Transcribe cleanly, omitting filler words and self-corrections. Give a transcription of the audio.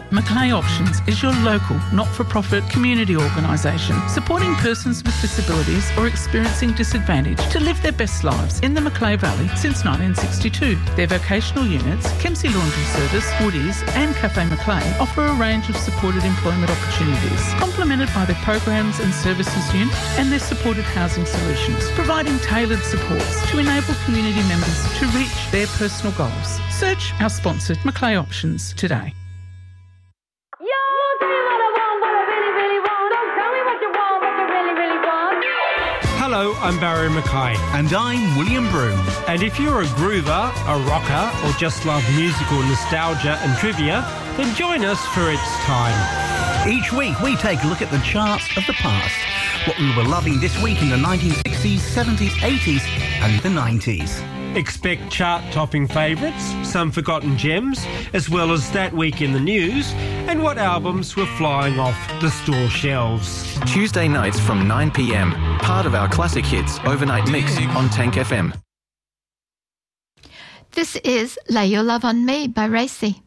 Macleay Options is your local, not-for-profit community organisation supporting persons with disabilities or experiencing disadvantage to live their best lives in the Macleay Valley since 1962. Their vocational units, Kempsey Laundry Service, Woodies and Cafe Macleay offer a range of supported employment opportunities, complemented by their programs and services unit and their supported housing solutions, providing tailored supports to enable community members to reach their personal goals. Search our sponsored Macleay Options today. Hello, I'm Barry Mackay. And I'm William Broom. And if you're a groover, a rocker, or just love musical nostalgia and trivia, then join us for It's Time. Each week we take a look at the charts of the past, what we were loving this week in the 1960s, 70s, 80s and the 90s. Expect chart-topping favourites, some forgotten gems, as well as that week in the news, and what albums were flying off the store shelves. Tuesday nights from 9 p.m, part of our Classic Hits overnight mix on Tank FM. This is Lay Your Love on Me by Racy.